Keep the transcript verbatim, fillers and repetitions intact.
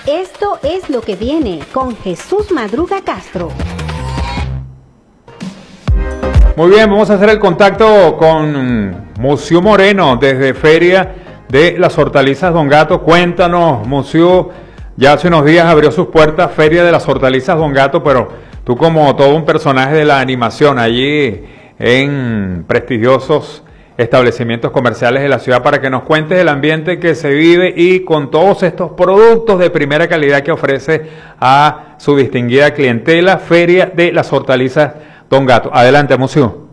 Esto es lo que viene con Jesús Madruga Castro. Muy bien, vamos a hacer el contacto con Musiu Moreno desde Feria de las Hortalizas Don Gato. Cuéntanos, Musiu, ya hace unos días abrió sus puertas Feria de las Hortalizas Don Gato, pero tú como todo un personaje de la animación allí en prestigiosos establecimientos comerciales de la ciudad, para que nos cuentes el ambiente que se vive y con todos estos productos de primera calidad que ofrece a su distinguida clientela Feria de las Hortalizas Don Gato. Adelante, Musiu.